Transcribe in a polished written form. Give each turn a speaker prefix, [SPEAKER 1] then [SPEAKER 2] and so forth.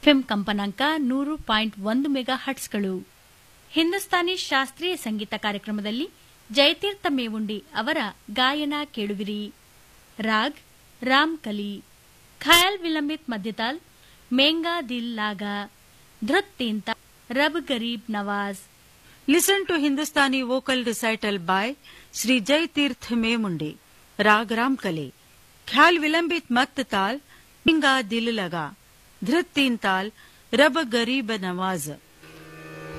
[SPEAKER 1] FM ಕಂಪನಾಂಕ 100.1 mega ಹರ್ಟ್ಸ್ಗಳು. Hindustani ಶಾಸ್ತ್ರೀಯ ಸಂಗೀತ ಕಾರ್ಯಕ್ರಮದಲ್ಲಿ ಜಯತೀರ್ಥ ಮೇವುಂಡಿ ಅವರ ಗಾಯನ ಕೇಳುವಿರಿ. ರಾಗ್ ರಾಮ್ ಕಲಿ, ಖಯಾಲ್ ವಿಲಂಬಿತ್ ಮಧ್ಯತಾಲ್, ಮೇಂಗಾ ದಿಲ್ ಲಾಗಾ, ಧೃತ್ ತೀನ್ ತಾಲ್, rub Garib Nawaz.
[SPEAKER 2] Listen to Hindustani vocal recital by Sri Jai Tirth Memundi, Rag Ramkali, Khyal Vilambit Mat Tal, Minga Dil Laga, Dhrit Teen Tal, Rab Garib Nawaz.